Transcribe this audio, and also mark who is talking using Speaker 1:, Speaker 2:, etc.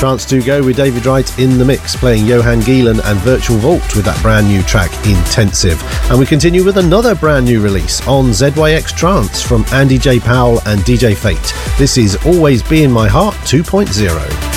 Speaker 1: Trance 2 Go with David Wright in the mix, playing Johan Gielen and Virtual Vault with that brand new track Intensive. And we continue with another brand new release on ZYX Trance from Andy J. Powell and DJ Fate. This is Always Be in My Heart 2.0.